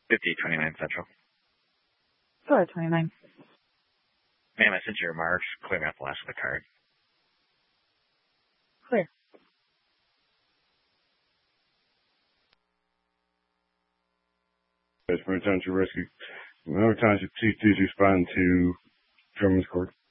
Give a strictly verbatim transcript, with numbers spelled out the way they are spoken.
fifty twenty-nine Central. Go ahead, twenty-nine. Ma'am, I sent your remarks. Clear me out the last of the card. Clear. As for attention rescue, how many times did please respond to Drummond's court?